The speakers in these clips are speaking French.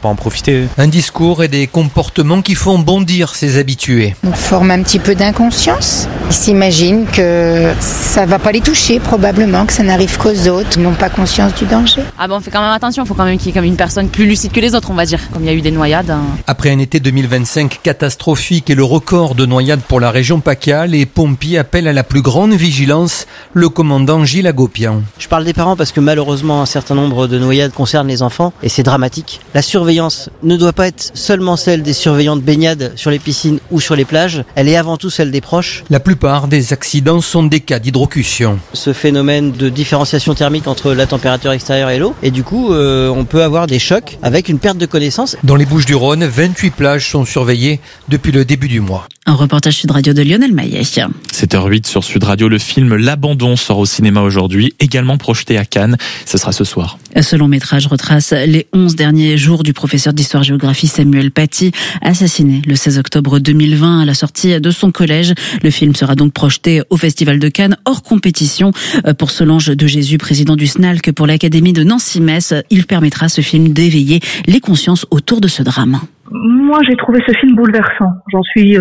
pas en profiter. Un discours et des comportements qui font bondir ses habitués. On forme un petit peu d'inconscience. Ils s'imaginent que ça va pas les toucher, probablement, que ça n'arrive qu'aux autres. Ils n'ont pas conscience du danger. Ah bon, on fait quand même attention, il faut quand même qu'il y ait comme une personne plus lucide que les autres, on va dire. Comme il y a eu des noyades. Après un été 2025 catastrophique et le record de noyades pour la région PACA, les pompiers appellent à la plus grande vigilance. Le commandant Gilles Agopian. Je parle des parents parce que malheureusement un certain nombre de noyades concernent les enfants et c'est dramatique. La surveillance ne doit pas être seulement celle des surveillants de baignade sur les piscines ou sur les plages, elle est avant tout celle des proches. La plupart des accidents sont des cas d'hydrocution. Ce phénomène de différenciation thermique entre la température extérieure et l'eau, et du coup on peut avoir des chocs avec une perte de connaissance. Dans les Bouches-du-Rhône, 28 plages sont surveillées depuis le début du mois. Un reportage Sud Radio de Lionel Maillet. 7h08 sur Sud Radio, le film L'Abandon sort au cinéma aujourd'hui, également projeté à Cannes. Ce sera ce soir. Ce long métrage retrace les 11 derniers jours du professeur d'histoire-géographie Samuel Paty, assassiné le 16 octobre 2020 à la sortie de son collège. Le film sera donc projeté au Festival de Cannes, hors compétition. Pour Solange de Jésus, président du SNALC pour l'Académie de Nancy-Metz, il permettra ce film d'éveiller les consciences autour de ce drame. Moi, j'ai trouvé ce film bouleversant. J'en suis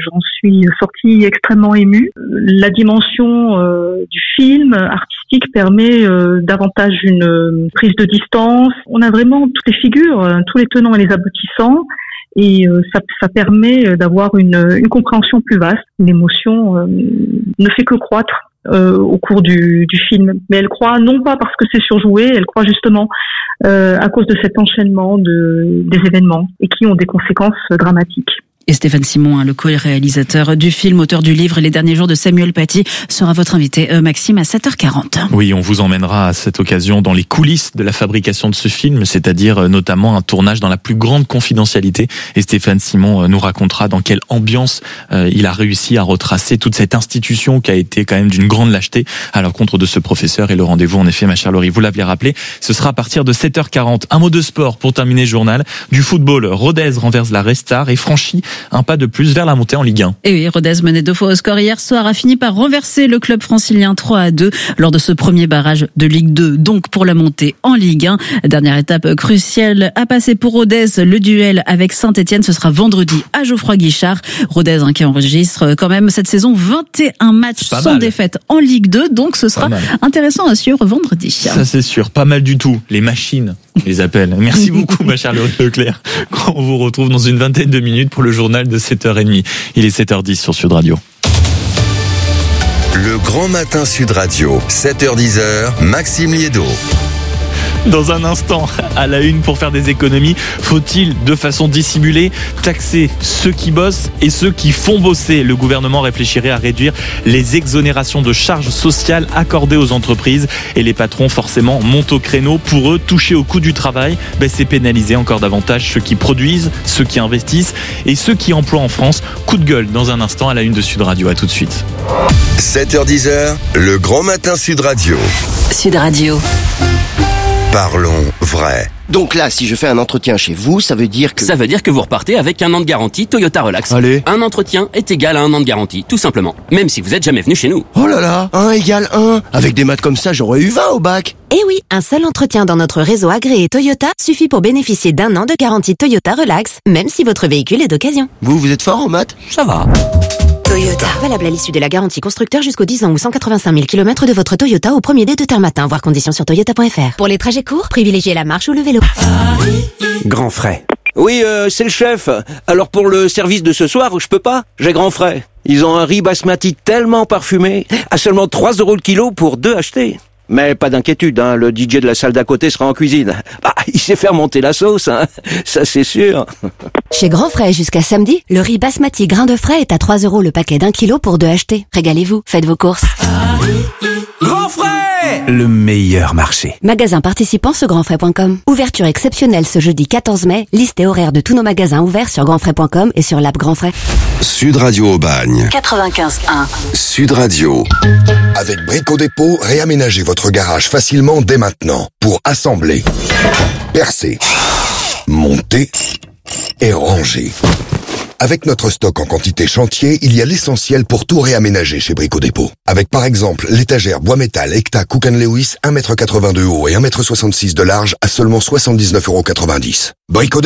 sortie extrêmement émue. La dimension du film artistique permet davantage une prise de distance. On a vraiment toutes les figures, tous les tenants et les aboutissants. Et ça permet d'avoir une compréhension plus vaste. L'émotion ne fait que croître au cours du film. Mais elle croît non pas parce que c'est surjoué, elle croît justement à cause de cet enchaînement des événements et qui ont des conséquences dramatiques. Et Stéphane Simon, le co-réalisateur du film, auteur du livre Les derniers jours de Samuel Paty, sera votre invité, Maxime, à 7h40. Oui, on vous emmènera à cette occasion dans les coulisses de la fabrication de ce film, c'est-à-dire notamment un tournage dans la plus grande confidentialité. Et Stéphane Simon nous racontera dans quelle ambiance il a réussi à retracer toute cette institution qui a été quand même d'une grande lâcheté à l'encontre de ce professeur. Et le rendez-vous, en effet, ma chère Laurie, vous l'aviez rappelé, ce sera à partir de 7h40. Un mot de sport pour terminer le journal. Du football, Rodez renverse la Restart et franchit un pas de plus vers la montée en Ligue 1. Et oui, Rodez menait 2 fois au score hier soir, a fini par renverser le club francilien 3-2 lors de ce premier barrage de Ligue 2, donc pour la montée en Ligue 1. Dernière étape cruciale à passer pour Rodez, le duel avec Saint-Etienne, ce sera vendredi à Geoffroy-Guichard. Rodez qui enregistre quand même cette saison 21 matchs sans défaite en Ligue 2, donc ce sera intéressant à suivre vendredi. Ça c'est sûr, pas mal du tout. Les machines, on les appelle. Merci beaucoup ma chère Laurie Leclerc. On vous retrouve dans une vingtaine de minutes pour le journal de 7h30. Il est 7h10 sur Sud Radio. Le grand matin Sud Radio, 7h10, Maxime Liédo. Dans un instant, à la une, pour faire des économies, faut-il, de façon dissimulée, taxer ceux qui bossent et ceux qui font bosser? Le gouvernement réfléchirait à réduire les exonérations de charges sociales accordées aux entreprises. Et les patrons, forcément, montent au créneau. Pour eux, toucher au coût du travail, c'est pénaliser encore davantage ceux qui produisent, ceux qui investissent et ceux qui emploient en France. Coup de gueule dans un instant à la une de Sud Radio. À tout de suite. 7h10, le grand matin Sud Radio. Sud Radio. Parlons vrai. Donc là, si je fais un entretien chez vous, ça veut dire que... Ça veut dire que vous repartez avec 1 an de garantie Toyota Relax. Allez. Un entretien est égal à 1 an de garantie, tout simplement. Même si vous êtes jamais venu chez nous. Oh là là, 1 égale 1. Avec des maths comme ça, j'aurais eu 20 au bac. Eh oui, un seul entretien dans notre réseau agréé Toyota suffit pour bénéficier d'1 an de garantie Toyota Relax, même si votre véhicule est d'occasion. Vous êtes fort en maths? Ça va. Toyota. Valable à l'issue de la garantie constructeur jusqu'aux 10 ans ou 185 000 km de votre Toyota au premier dé de terme matin. Voir conditions sur toyota.fr. Pour les trajets courts, privilégiez la marche ou le vélo. Grand frais. Oui, c'est le chef. Alors pour le service de ce soir, je peux pas. J'ai grand frais. Ils ont un riz basmati tellement parfumé, à seulement 3 € le kilo pour 2 achetés. Mais pas d'inquiétude, le DJ de la salle d'à côté sera en cuisine. Il sait faire monter la sauce, ça c'est sûr. Chez Grand Frais, jusqu'à samedi, le riz basmati grain de frais est à 3 € le paquet d'1 kilo pour 2 achetés. Régalez-vous, faites vos courses. Grand Frais, le meilleur marché. Magasin participant sur grandfrais.com. Ouverture exceptionnelle ce jeudi 14 mai. Liste et horaire de tous nos magasins ouverts sur grandfrais.com et sur l'app Grand Frais. Sud Radio Aubagne. 95.1. Sud Radio. Avec Brico Dépôt, réaménagez votre garage facilement dès maintenant pour assembler, percer, monter et ranger. Avec notre stock en quantité chantier, il y a l'essentiel pour tout réaménager chez Brico Dépôt. Avec par exemple l'étagère bois métal Ecta Cook & Lewis 1,82 m de haut et 1,66 m de large à seulement 79,90 €. Brico Dépôt.